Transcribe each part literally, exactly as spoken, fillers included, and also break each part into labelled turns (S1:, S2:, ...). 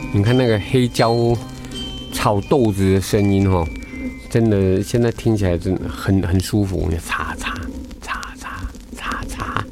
S1: 你看那个黑椒炒豆子的声音哦，真的现在听起来真的很很舒服，擦擦擦擦擦擦。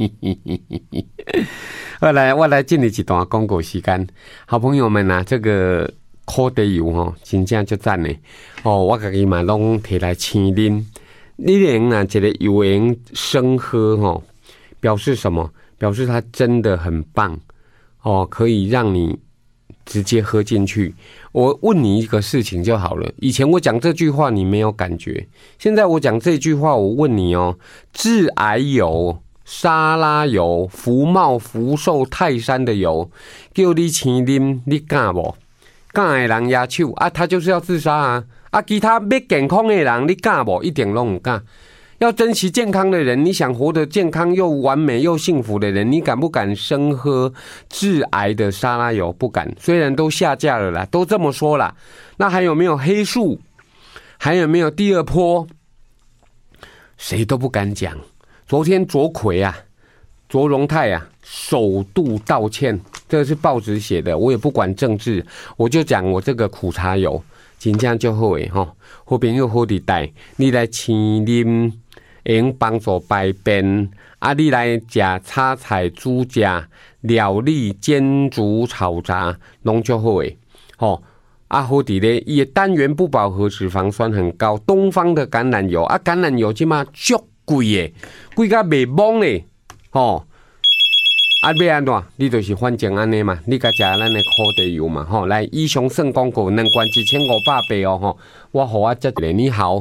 S1: 我来我来进入一段广告时间，好朋友们啊，这个苦茶油吼，真正就赞嘞哦！我家己嘛拢摕来青啉，你连啊这个油盐生喝吼，表示什么？表示它真的很棒哦，可以让你直接喝进去。我问你一个事情就好了，以前我讲这句话你没有感觉，现在我讲这句话，我问你哦，致癌油、沙拉油、福茂、福寿、泰山的油，叫你青啉，你敢不？敢的人压手啊，他就是要自杀啊！啊，其他要健康的人，你敢不？一点都不敢。要珍惜健康的人，你想活得健康又完美又幸福的人，你敢不敢生喝致癌的沙拉油？不敢。虽然都下架了啦，都这么说啦。那还有没有黑素？还有没有第二波？谁都不敢讲。昨天卓奎啊，卓荣泰啊，首度道歉，这个是报纸写的，我也不管政治，我就讲我这个苦茶油，真正就好诶吼，好朋友好地带，你来青啉，会用帮助排便，啊，你来食炒菜、煮食、料理、煎、煮、炒炸，拢就好诶，吼。啊，好伫咧，伊的单元不饱和脂肪酸很高，东方的橄榄油啊，橄榄油即马足贵诶，贵甲卖懵咧，吼。啊，要安怎？你就是反正安尼嘛，你甲食咱的苦茶油嘛，吼。来，以上算广告，两罐一千五百八哦，吼。我互我接一个，你好。